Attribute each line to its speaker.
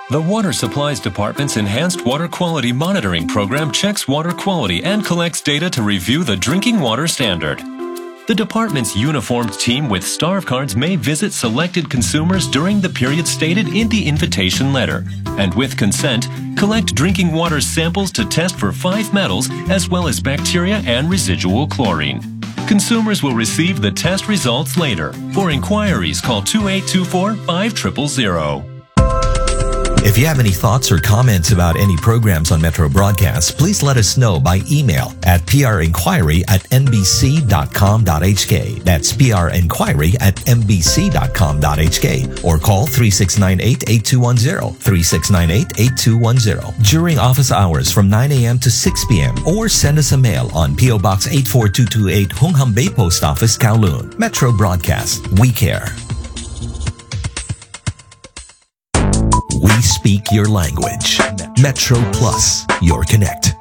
Speaker 1: The Water Supplies Department's Enhanced Water Quality Monitoring Program checks water quality and collects data to review the drinking water standard. The department's uniformed team with STARV cards may visit selected consumers during the period stated in the invitation letter, and with consent, collect drinking water samples to test for 5 metals as well as bacteria and residual chlorine. Consumers will receive the test results later. For inquiries, call 2824-5000.
Speaker 2: If you have any thoughts or comments about any programs on Metro Broadcast, please let us know by email at prinquiry@nbc.com.hk. That's prinquiry@nbc.com.hk, or call 3698-8210, 3698-8210 during office hours from 9 a.m. to 6 p.m. or send us a mail on P.O. Box 84228, Hung Hom Bay Post Office, Kowloon. Metro Broadcast. We care. We speak your language. Metro Plus, your connect.